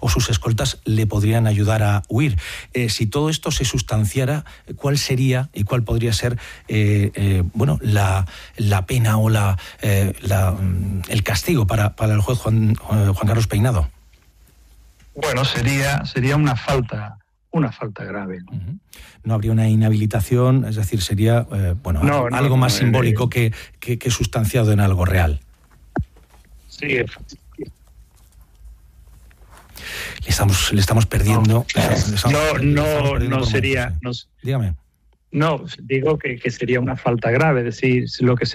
o sus escoltas le podrían ayudar a huir. Si todo esto se sustanciara, ¿cuál sería y cuál podría ser la pena o el castigo para el juez Juan Carlos Peinado? Bueno, sería una falta grave. Uh-huh. No habría una inhabilitación, es decir, sería algo más simbólico que sustanciado en algo real. Sí, Le estamos perdiendo. No sería. Dígame. No, digo que sería una falta grave, es decir,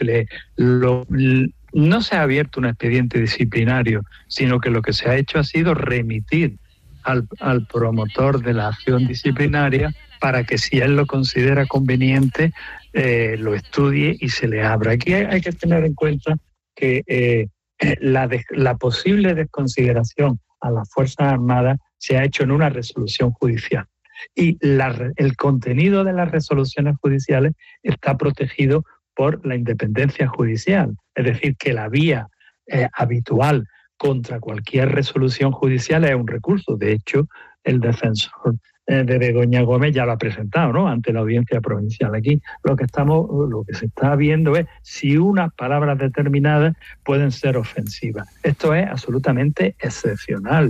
no se ha abierto un expediente disciplinario, sino que lo que se ha hecho ha sido remitir al promotor de la acción disciplinaria para que, si él lo considera conveniente, lo estudie y se le abra. Aquí hay que tener en cuenta que la posible desconsideración a las Fuerzas Armadas se ha hecho en una resolución judicial. Y el contenido de las resoluciones judiciales está protegido por la independencia judicial. Es decir, que la vía habitual contra cualquier resolución judicial es un recurso. De hecho, el defensor de Begoña Gómez ya lo ha presentado, ¿no?, ante la audiencia provincial. Aquí lo que se está viendo es si unas palabras determinadas pueden ser ofensivas. Esto es absolutamente excepcional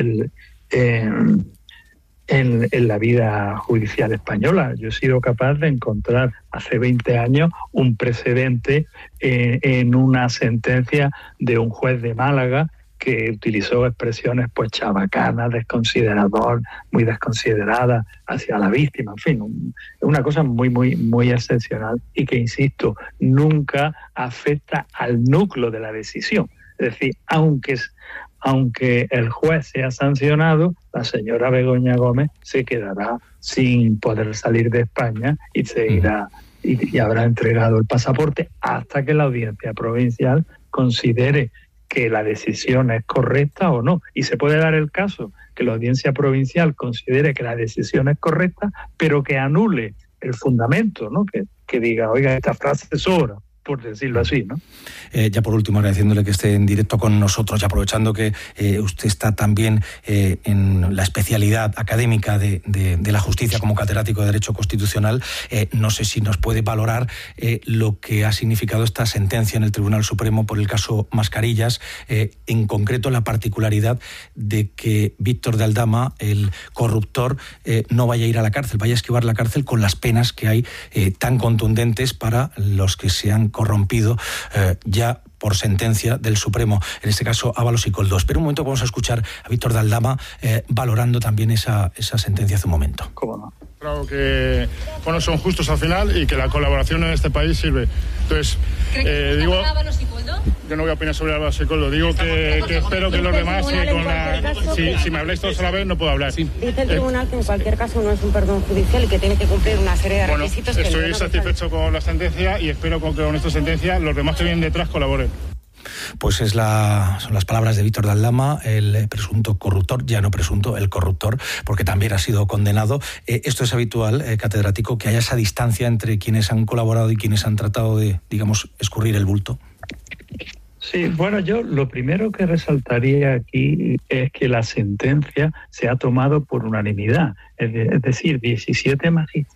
en la vida judicial española. Yo he sido capaz de encontrar hace 20 años un precedente en una sentencia de un juez de Málaga que utilizó expresiones pues chabacanas, muy desconsideradas hacia la víctima. En fin, una cosa muy, muy, muy excepcional y que, insisto, nunca afecta al núcleo de la decisión. Es decir, aunque el juez sea sancionado, la señora Begoña Gómez se quedará sin poder salir de España y se irá y habrá entregado el pasaporte hasta que la audiencia provincial considere que la decisión es correcta o no. Y se puede dar el caso que la audiencia provincial considere que la decisión es correcta, pero que anule el fundamento, ¿no? Que diga, oiga, esta frase sobra, por decirlo así, ¿no? Ya por último, agradeciéndole que esté en directo con nosotros y aprovechando que usted está también en la especialidad académica de la justicia como catedrático de Derecho Constitucional, no sé si nos puede valorar lo que ha significado esta sentencia en el Tribunal Supremo por el caso Mascarillas, en concreto la particularidad de que Víctor de Aldama, el corruptor, no vaya a ir a la cárcel, vaya a esquivar la cárcel con las penas que hay tan contundentes para los que se han corrompido ya por sentencia del Supremo, en este caso Ábalos y Koldo. Pero un momento, vamos a escuchar a Víctor de Aldama valorando también esa sentencia hace un momento. ¿Cómo no? Claro que son justos al final y que la colaboración en este país sirve. Entonces, digo, yo no voy a opinar sobre Ábalos y Koldo. Digo que espero que los demás, si me habláis todos a la vez, no puedo hablar. Dice el tribunal que en cualquier caso no es un perdón judicial y que tiene que cumplir una serie de requisitos. Estoy satisfecho con la sentencia y espero que con esta sentencia los demás que vienen detrás colaboren. Pues son las palabras de Víctor de Aldama, el presunto corruptor, ya no presunto, el corruptor, porque también ha sido condenado. Esto es habitual, catedrático, que haya esa distancia entre quienes han colaborado y quienes han tratado de, digamos, escurrir el bulto. Sí, bueno, yo lo primero que resaltaría aquí es que la sentencia se ha tomado por unanimidad. Es decir, 7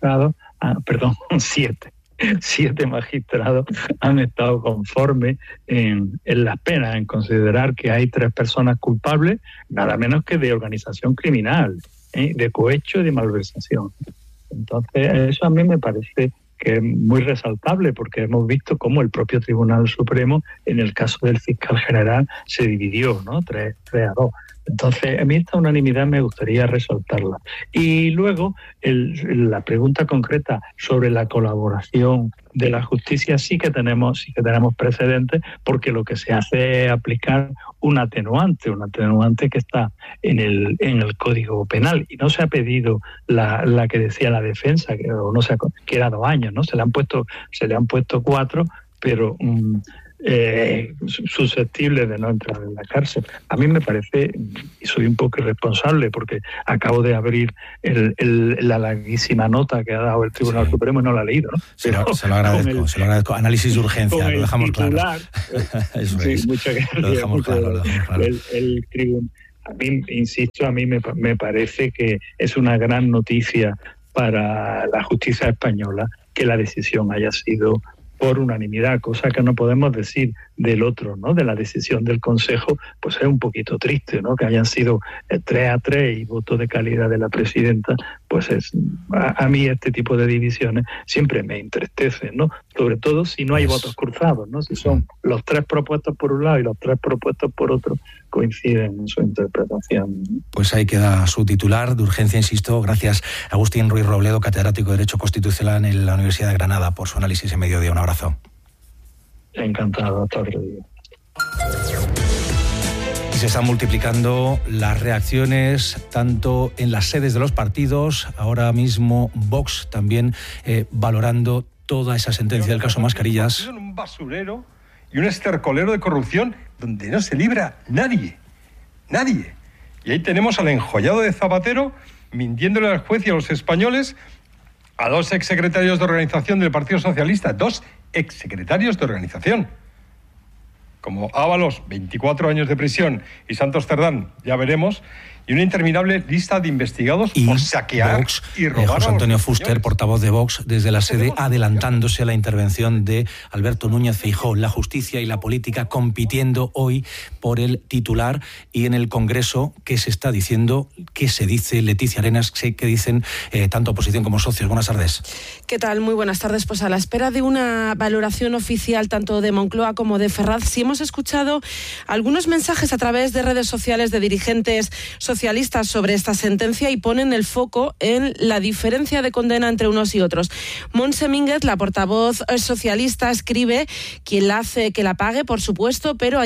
magistrados han estado conformes en las penas, en considerar que hay 3 personas culpables, nada menos que de organización criminal, de cohecho y de malversación. Entonces, eso a mí me parece que es muy resaltable, porque hemos visto cómo el propio Tribunal Supremo, en el caso del fiscal general, se dividió, ¿no? 3-2. Entonces, a mí esta unanimidad me gustaría resaltarla. Y luego, la pregunta concreta sobre la colaboración de la justicia, sí que tenemos precedentes, porque lo que se hace es aplicar un atenuante que está en el Código Penal, y no se ha pedido la que decía la defensa, que era 2 años, ¿no? Se le han puesto 4, pero susceptible de no entrar en la cárcel. A mí me parece, y soy un poco irresponsable porque acabo de abrir la larguísima nota que ha dado el Tribunal Supremo y no la he leído, ¿no? Se lo agradezco. Análisis de urgencia, lo dejamos titular, claro. Eso sí, es. Muchas gracias. Lo dejamos claro. A mí, insisto, a mí me parece que es una gran noticia para la justicia española que la decisión haya sido por unanimidad, cosa que no podemos decir del otro, ¿no? De la decisión del Consejo, pues es un poquito triste, ¿no? Que hayan sido 3-3 y voto de calidad de la presidenta, pues a mí este tipo de divisiones siempre me entristecen, ¿no? Sobre todo si no hay votos cruzados, ¿no? Si son los 3 propuestos por un lado y los 3 propuestos por otro, coinciden en su interpretación. Pues ahí queda su titular de urgencia, insisto. Gracias, Agustín Ruiz Robledo, catedrático de Derecho Constitucional en la Universidad de Granada, por su análisis en Mediodía. Un abrazo. Encantado, hasta otro día. Y se están multiplicando las reacciones tanto en las sedes de los partidos, ahora mismo Vox también valorando toda esa sentencia del caso Mascarillas. Son un basurero y un estercolero de corrupción donde no se libra nadie. Y ahí tenemos al enjollado de Zapatero mintiéndole al juez y a los españoles, a 2 exsecretarios de organización del Partido Socialista, 2 exsecretarios de organización. Como Ábalos, 24 años de prisión, y Santos Cerdán, ya veremos, y una interminable lista de investigados por saquear Vox, y robar. José Antonio Fuster, portavoz de Vox, desde la sede, adelantándose a la intervención de Alberto Núñez Feijóo. La justicia y la política compitiendo hoy por el titular, y en el Congreso, ¿qué se está diciendo? ¿Qué se dice? Leticia Arenas, ¿qué dicen tanto oposición como socios? Buenas tardes. ¿Qué tal? Muy buenas tardes. Pues a la espera de una valoración oficial tanto de Moncloa como de Ferraz, sí hemos escuchado algunos mensajes a través de redes sociales de dirigentes socialistas sobre esta sentencia y ponen el foco en la diferencia de condena entre unos y otros. Montse Mínguez, la portavoz socialista, escribe quien la hace que la pague, por supuesto, pero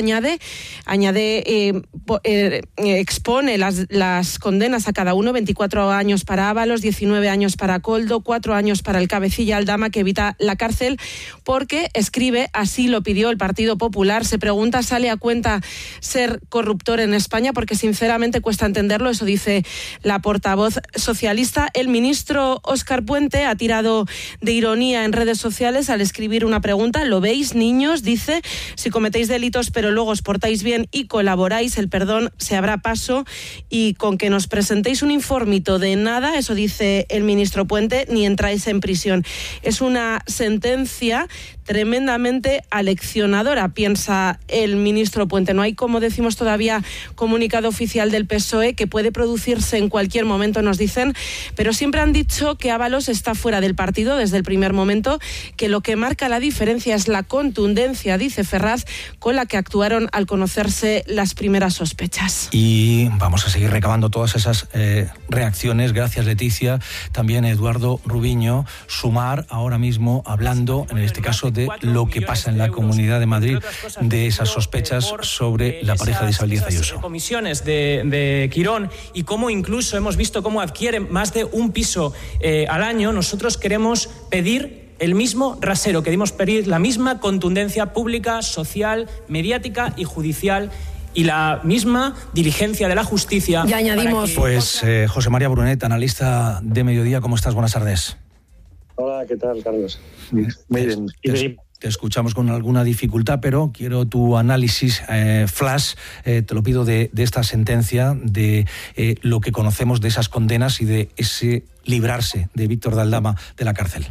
expone las condenas a cada uno: 24 años para Ábalos, 19 años para Koldo, 4 años para el cabecilla Aldama, que evita la cárcel porque, escribe, así lo pidió el Partido Popular. Se pregunta, ¿sale a cuenta ser corruptor en España? Porque sinceramente cuesta entenderlo, eso dice la portavoz socialista. El ministro Óscar Puente ha tirado de ironía en redes sociales al escribir una pregunta. ¿Lo veis, niños? Dice, si cometéis delitos pero luego os portáis bien y colaboráis, el perdón se abra paso, y con que nos presentéis un informito de nada, eso dice el ministro Puente, ni entráis en prisión. Es una sentencia tremendamente aleccionadora, piensa el ministro Puente. No hay, como decimos, todavía comunicado oficial del PSOE, que puede producirse en cualquier momento, nos dicen, pero siempre han dicho que Ábalos está fuera del partido desde el primer momento, que lo que marca la diferencia es la contundencia, dice Ferraz, con la que actuaron al conocerse las primeras sospechas. Y vamos a seguir recabando todas esas reacciones. Gracias, Leticia. También Eduardo Rubiño, Sumar, ahora mismo hablando, en este caso, de lo que pasa en la Comunidad de Madrid, de esas sospechas sobre la pareja de Isabel Díaz Ayuso. Comisiones de Quirón, y cómo incluso hemos visto cómo adquieren más de un piso al año. Nosotros queremos pedir el mismo rasero, queremos pedir la misma contundencia pública, social, mediática y judicial, y la misma diligencia de la justicia. Ya añadimos. Pues José María Brunet, analista de Mediodía, ¿cómo estás? Buenas tardes. Hola, ¿qué tal, Carlos? Muy bien. Te escuchamos con alguna dificultad, pero quiero tu análisis flash, te lo pido, de esta sentencia, de lo que conocemos de esas condenas y de ese librarse de Víctor de Aldama de la cárcel.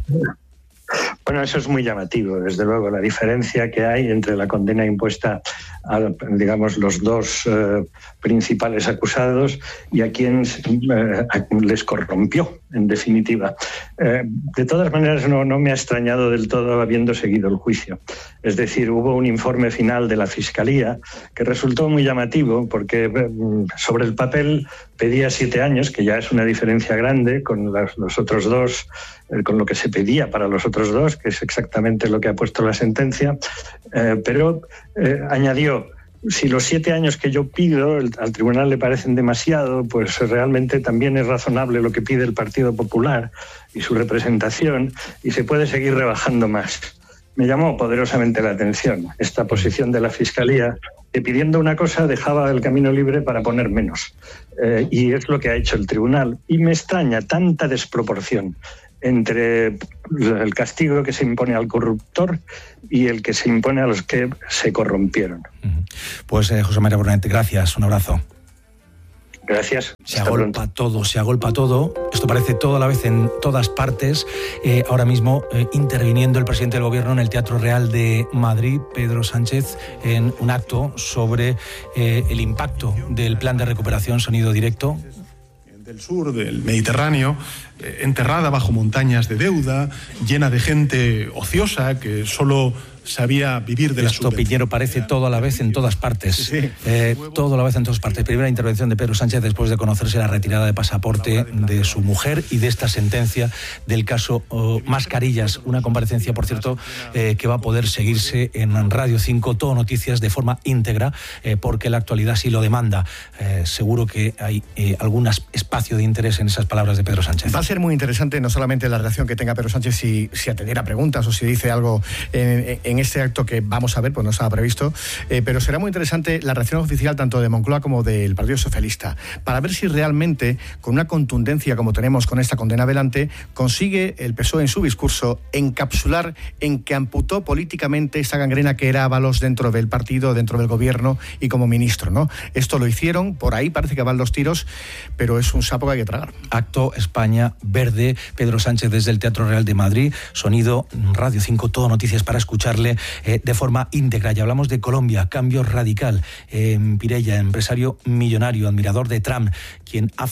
Bueno, eso es muy llamativo, desde luego, la diferencia que hay entre la condena impuesta a, digamos, los 2 principales acusados y a quien les corrompió, en definitiva. De todas maneras, no me ha extrañado del todo habiendo seguido el juicio. Es decir, hubo un informe final de la Fiscalía que resultó muy llamativo porque sobre el papel pedía 7 años, que ya es una diferencia grande con los otros 2, con lo que se pedía para los otros 2, que es exactamente lo que ha puesto la sentencia, pero añadió, si los 7 años que yo pido al tribunal le parecen demasiado, pues realmente también es razonable lo que pide el Partido Popular y su representación, y se puede seguir rebajando más. Me llamó poderosamente la atención esta posición de la Fiscalía, que pidiendo una cosa dejaba el camino libre para poner menos. Y es lo que ha hecho el tribunal. Y me extraña tanta desproporción entre el castigo que se impone al corruptor y el que se impone a los que se corrompieron. Pues José María Brunet, gracias, un abrazo. Gracias. Se agolpa todo. Esto parece todo a la vez en todas partes. Ahora mismo interviniendo el presidente del Gobierno en el Teatro Real de Madrid, Pedro Sánchez, en un acto sobre el impacto del plan de recuperación. Sonido directo. Del sur del Mediterráneo, enterrada bajo montañas de deuda, llena de gente ociosa que solo sabía vivir de la Esto, Piñero, parece todo a la vez en todas partes. Sí. Todo a la vez en todas partes. Primera intervención de Pedro Sánchez después de conocerse la retirada de pasaporte de su mujer y de esta sentencia del caso Mascarillas. Una comparecencia, por cierto, que va a poder seguirse en Radio 5, Todo Noticias, de forma íntegra, porque la actualidad sí lo demanda. Seguro que hay algún espacio de interés en esas palabras de Pedro Sánchez. Va a ser muy interesante no solamente la reacción que tenga Pedro Sánchez si atendiera preguntas o si dice algo en este acto que vamos a ver, pues no estaba previsto, pero será muy interesante la reacción oficial tanto de Moncloa como del Partido Socialista, para ver si realmente, con una contundencia como tenemos con esta condena delante, consigue el PSOE en su discurso encapsular en que amputó políticamente esa gangrena que era Ábalos dentro del partido, dentro del gobierno y como ministro, ¿no? Esto lo hicieron, por ahí parece que van los tiros, pero es un sapo que hay que tragar. Acto España Verde, Pedro Sánchez desde el Teatro Real de Madrid, sonido Radio 5, Todo Noticias para escucharle de forma íntegra. Y hablamos de Colombia, cambio radical. Pirella, empresario millonario, admirador de Trump, quien ha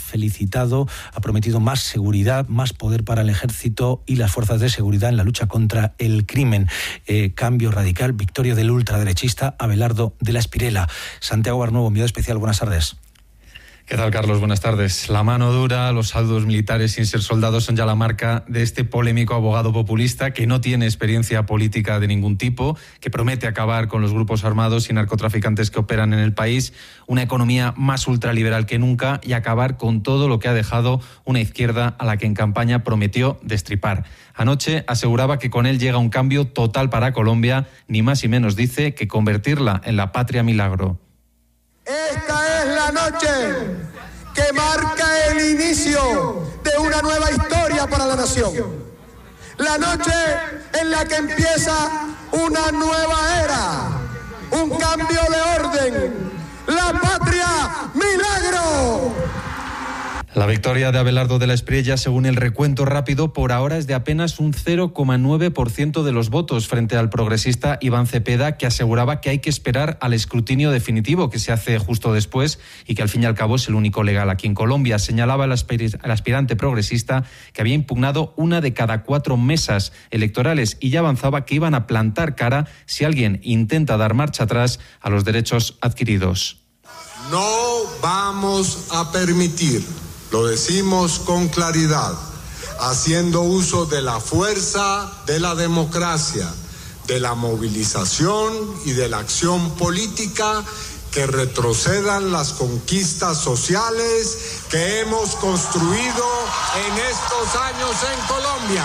prometido más seguridad, más poder para el ejército y las fuerzas de seguridad en la lucha contra el crimen. Cambio radical, victoria del ultraderechista Abelardo de la Espriella. Santiago Barnuevo, enviado especial, buenas tardes. ¿Qué tal, Carlos? Buenas tardes. La mano dura, los saldos militares sin ser soldados son ya la marca de este polémico abogado populista que no tiene experiencia política de ningún tipo, que promete acabar con los grupos armados y narcotraficantes que operan en el país, una economía más ultraliberal que nunca y acabar con todo lo que ha dejado una izquierda a la que en campaña prometió destripar. Anoche aseguraba que con él llega un cambio total para Colombia, ni más ni menos dice que convertirla en la patria milagro. Esta es la noche que marca el inicio de una nueva historia para la nación. La noche en la que empieza una nueva era, un cambio de orden, la patria milagro. La victoria de Abelardo de la Espriella, según el recuento rápido, por ahora es de apenas un 0,9% de los votos frente al progresista Iván Cepeda, que aseguraba que hay que esperar al escrutinio definitivo que se hace justo después y que al fin y al cabo es el único legal aquí en Colombia. Señalaba el aspirante progresista que había impugnado 1 de cada 4 mesas electorales y ya avanzaba que iban a plantar cara si alguien intenta dar marcha atrás a los derechos adquiridos. No vamos a permitir, lo decimos con claridad, haciendo uso de la fuerza de la democracia, de la movilización y de la acción política, que retrocedan las conquistas sociales que hemos construido en estos años en Colombia.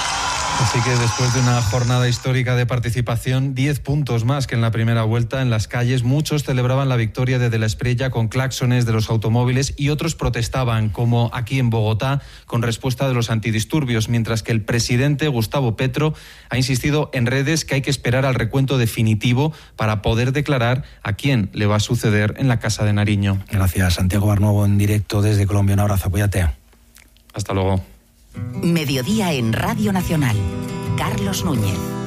Así que después de una jornada histórica de participación, 10 puntos más que en la primera vuelta en las calles, muchos celebraban la victoria de la Espriella con claxones de los automóviles y otros protestaban, como aquí en Bogotá, con respuesta de los antidisturbios, mientras que el presidente Gustavo Petro ha insistido en redes que hay que esperar al recuento definitivo para poder declarar a quién le va a suceder en la Casa de Nariño. Gracias, Santiago Barnuevo, en directo desde Colombia. Un abrazo, cuídate. Hasta luego. Mediodía en Radio Nacional. Carlos Núñez.